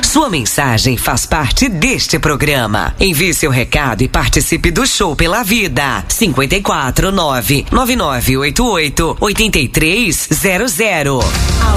Sua mensagem faz parte deste programa. Envie seu recado e participe do Show pela Vida. 54 99988 8300.